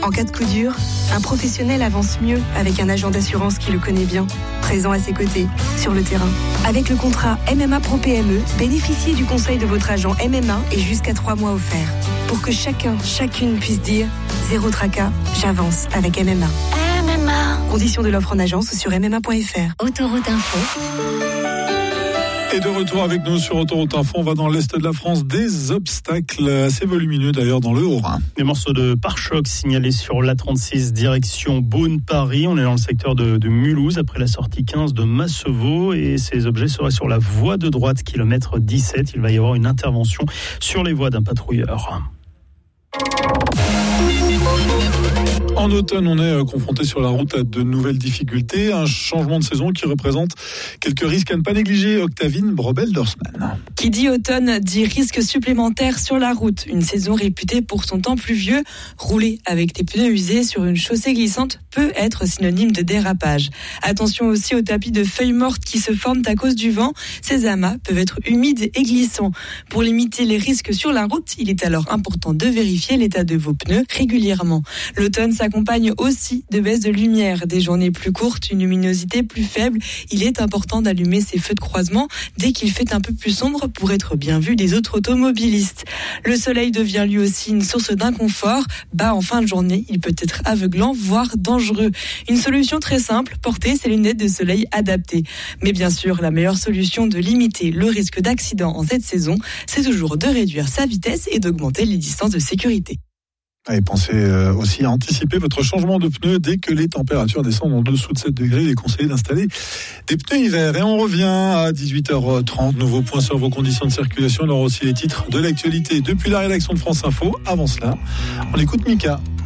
En cas de coup dur, un professionnel avance mieux avec un agent d'assurance qui le connaît bien, présent à ses côtés, sur le terrain. Avec le contrat MMA Pro PME, bénéficiez du conseil de votre agent MMA et jusqu'à 3 mois offerts. Pour que chacune puisse dire « Zéro tracas, j'avance avec MMA ». MMA. Conditions de l'offre en agence sur MMA.fr. Autoroute Info. Et de retour avec nous sur Autoroute Info, on va dans l'Est de la France, des obstacles assez volumineux d'ailleurs dans le Haut-Rhin. Des morceaux de pare-choc signalés sur l'A36 direction Beaune-Paris. On est dans le secteur de Mulhouse après la sortie 15 de Masseveau et ces objets seraient sur la voie de droite, kilomètre 17. Il va y avoir une intervention sur les voies d'un patrouilleur. En automne, on est confronté sur la route à de nouvelles difficultés, un changement de saison qui représente quelques risques à ne pas négliger. Octavine Brobel-Dorsman. Qui dit automne dit risque supplémentaire sur la route. Une saison réputée pour son temps pluvieux, rouler avec des pneus usés sur une chaussée glissante peut être synonyme de dérapage. Attention aussi aux tapis de feuilles mortes qui se forment à cause du vent. Ces amas peuvent être humides et glissants. Pour limiter les risques sur la route, il est alors important de vérifier l'état de vos pneus régulièrement. L'automne s'accompagne aussi de baisse de lumière, des journées plus courtes, une luminosité plus faible. Il est important d'allumer ces feux de croisement dès qu'il fait un peu plus sombre pour être bien vu des autres automobilistes. Le soleil devient lui aussi une source d'inconfort. Bas en fin de journée, il peut être aveuglant, voire dangereux. Une solution très simple, porter ses lunettes de soleil adaptées. Mais bien sûr, la meilleure solution de limiter le risque d'accident en cette saison, c'est toujours de réduire sa vitesse et d'augmenter les distances de sécurité. Et pensez aussi à anticiper votre changement de pneus dès que les températures descendent en dessous de 7 degrés. Il est conseillé d'installer des pneus hiver. Et on revient à 18h30. Nouveau point sur vos conditions de circulation. On aura aussi les titres de l'actualité depuis la rédaction de France Info. Avant cela, on écoute Mika.